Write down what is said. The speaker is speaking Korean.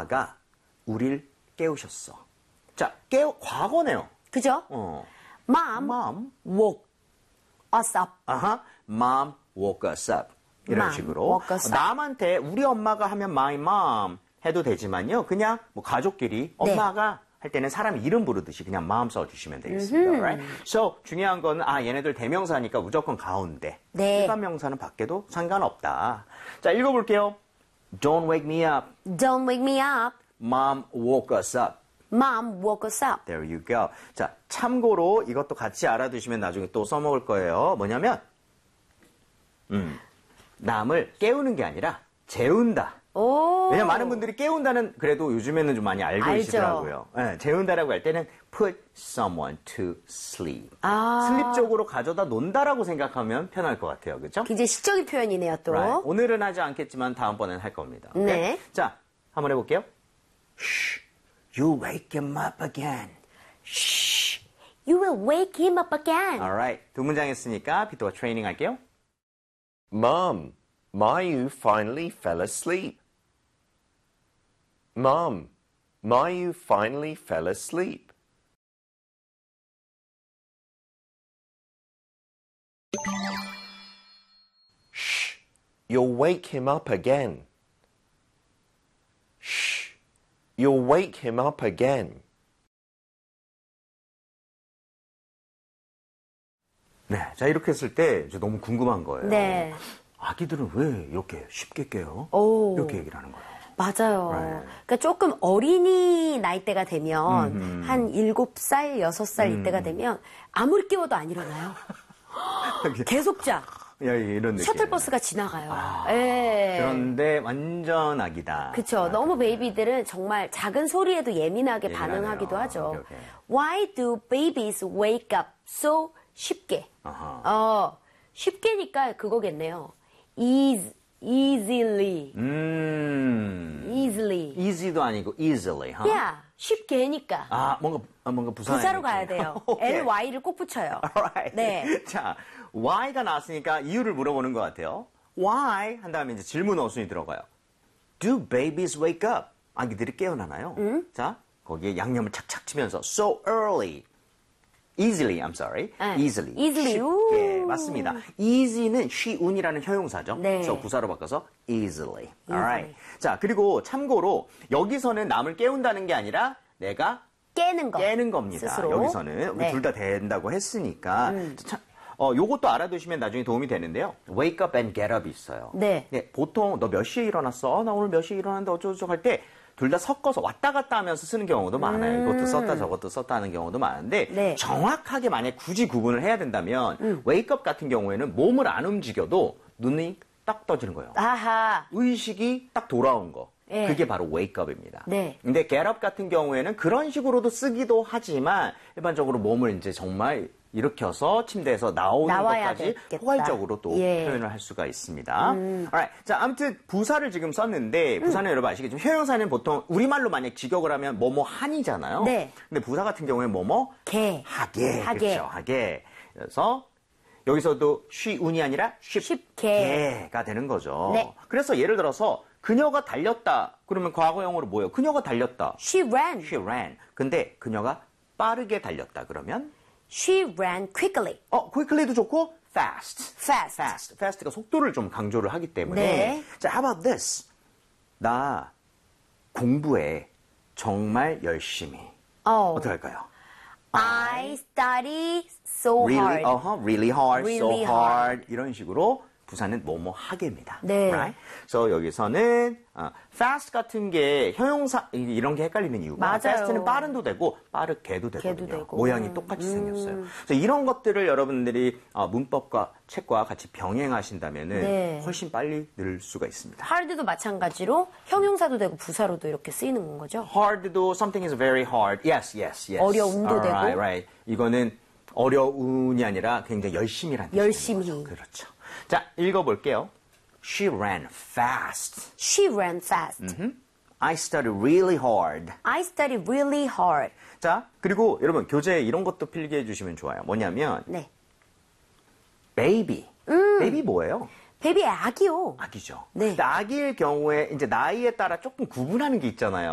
엄마가 우릴 깨우셨어. 자, 과거네요. 그죠? Mom woke us up. Mom woke us up. 이런 Mom 식으로. woke us up. 남한테 우리 엄마가 하면 my mom 해도 되지만요. 그냥 뭐 가족끼리 엄마가 할 때는 사람 이름 부르듯이 그냥 mom 써주시면 되겠습니다. Right? So, 중요한 거는 얘네들 대명사니까 무조건 가운데. 네. 일반 명사는 밖에도 상관없다. 자, 읽어볼게요. Don't wake me up. Don't wake me up. Mom woke us up. Mom woke us up. There you go. 자, 참고로 이것도 같이 알아두시면 나중에 또 써먹을 거예요. 뭐냐면, 남을 깨우는 게 아니라 재운다. 오. 왜냐면 많은 분들이 깨운다는 그래도 요즘에는 좀 많이 알고 알죠. 계시더라고요. 네, 재운다라고 할 때는 put someone to sleep. 아. 슬립 쪽으로 가져다 놓는다라고 생각하면 편할 것 같아요. 그렇죠? 굉장히 시적인 표현이네요, 또. Right. 오늘은 하지 않겠지만 다음번엔 할 겁니다. 오케이? 네. 자, 한번 해볼게요. Shh, you wake him up again. Shh, you will wake him up again. Alright, 두 문장 했으니까 비토가 트레이닝 할게요. Mom, Mayu finally fell asleep. Mom, Mayu finally fell asleep. Shh, you'll wake him up again. Shh, you'll wake him up again. 네, 자 이렇게 했을 때 이제 너무 궁금한 거예요. 네. 아기들은 왜 이렇게 쉽게 깨요? 오. 이렇게 얘기를 하는 거예요. 맞아요. Right. 그러니까 조금 어린이 나이대가 되면 한 7살, 6살 이때가 되면 아무리 깨워도 안 일어나요. 계속 자. 야, 이런 느낌. 셔틀버스가 지나가요. 예. 그런데 완전 아기다. 그쵸. 너무 베이비들은 정말 작은 소리에도 예민하게 반응하기도 하죠. 오케이, 오케이. Why do babies wake up so 쉽게? 아하. 쉽게니까 그거겠네요. Easily. Easily. easy도 아니고 easily. huh? Yeah. 쉽게니까. 뭔가 부사로 가야 돼요. 오케이. ly를 꼭 붙여요. Alright. 네. 자, why가 나왔으니까 이유를 물어보는 것 같아요. Why 한 다음에 이제 질문 어순이 들어가요. Do babies wake up? 아기들이 깨어나나요? 자, 거기에 양념을 착착 치면서 so early. Easily, I'm sorry. Easily. Easily. 쉽게. 맞습니다. Easy는 쉬운이라는 형용사죠. 네. 그래서 부사로 바꿔서 easily. Alright. 자, 그리고 참고로 여기서는 남을 깨운다는 게 아니라 내가 깨는 겁니다. 스스로. 여기서는 네. 둘 다 된다고 했으니까. 요것도 알아두시면 나중에 도움이 되는데요. Wake up and get up이 있어요. 네. 보통 너 몇 시에 일어났어? 나 오늘 몇 시에 일어났는데 어쩌고저쩌고 할 때 둘 다 섞어서 왔다 갔다 하면서 쓰는 경우도 많아요. 이것도 썼다 저것도 썼다 하는 경우도 많은데 네. 정확하게 만약 굳이 구분을 해야 된다면 wake up 같은 경우에는 몸을 안 움직여도 눈이 딱 떠지는 거예요. 아하. 의식이 딱 돌아온 거. 네. 그게 바로 wake up입니다. 네. 근데 get up 같은 경우에는 그런 식으로도 쓰기도 하지만 일반적으로 몸을 이제 정말 일으켜서 침대에서 나오는 나와야 것까지 됐겠다. 포괄적으로 또 예. 표현을 할 수가 있습니다. Alright. 자, 아무튼 부사를 지금 썼는데 부사는 여러분 아시겠지만 형용사는 보통 우리말로 만약 직역을 하면 뭐뭐 한이잖아요. 네. 근데 부사 같은 경우에는 뭐뭐 개. 하게. 하게. 그렇죠. 하게. 그래서 여기서도 쉬운이 아니라 쉽게가 되는 거죠. 네. 그래서 예를 들어서 그녀가 달렸다. 그러면 과거형으로 뭐예요? 그녀가 달렸다. She ran. She ran. 근데 그녀가 빠르게 달렸다. 그러면 She ran quickly. quickly도 좋고 fast. Fast. fast가 속도를 좀 강조를 하기 때문에. 네. 자, how about this? 나 공부에 정말 열심히. 어떻게 할까요? I study so Really, hard. really hard, Really so hard. 이런 식으로 부사는 뭐뭐 하게입니다. 네. Right? So 여기서는 fast 같은 게 형용사 이런 게 헷갈리는 이유가 맞아요. fast는 빠른도 되고 빠르게도 되거든요. 되고. 모양이 똑같이 생겼어요. 그래서 이런 것들을 여러분들이 문법과 책과 같이 병행하신다면은 네. 훨씬 빨리 늘 수가 있습니다. hard도 마찬가지로 형용사도 되고 부사로도 이렇게 쓰이는 건 거죠. hard도 something is very hard. Yes. 어려움도 되고. Right. 이거는 어려운이 아니라 굉장히 열심히란 뜻이죠. 열심히. 그렇죠. 자, 읽어볼게요. She ran fast. She ran fast. I studied really hard. I studied really hard. 자, 그리고 여러분 교재에 이런 것도 필기해 주시면 좋아요. 뭐냐면 네. baby. baby 뭐예요? 베이비 아기요. 아기죠. 네. 근데 아기의 경우에 이제 나이에 따라 조금 구분하는 게 있잖아요.